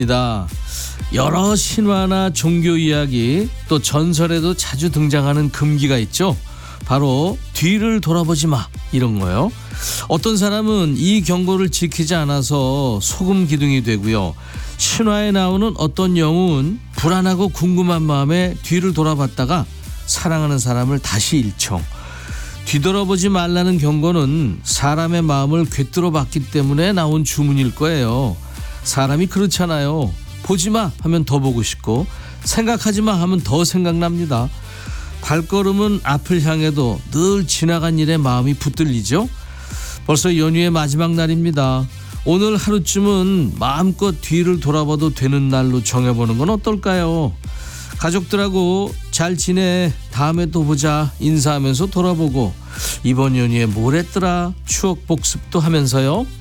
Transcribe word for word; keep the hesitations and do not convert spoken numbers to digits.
입니다. 여러 신화나 종교 이야기 또 전설에도 자주 등장하는 금기가 있죠. 바로 뒤를 돌아보지 마 이런 거요. 어떤 사람은 이 경고를 지키지 않아서 소금 기둥이 되고요. 신화에 나오는 어떤 영웅은 불안하고 궁금한 마음에 뒤를 돌아봤다가 사랑하는 사람을 다시 잃죠. 뒤돌아보지 말라는 경고는 사람의 마음을 꿰뚫어 봤기 때문에 나온 주문일 거예요. 사람이 그렇잖아요. 보지마 하면 더 보고 싶고 생각하지마 하면 더 생각납니다. 발걸음은 앞을 향해도 늘 지나간 일에 마음이 붙들리죠. 벌써 연휴의 마지막 날입니다. 오늘 하루쯤은 마음껏 뒤를 돌아봐도 되는 날로 정해보는 건 어떨까요? 가족들하고 잘 지내, 다음에 또 보자 인사하면서 돌아보고 이번 연휴에 뭘 했더라 추억 복습도 하면서요.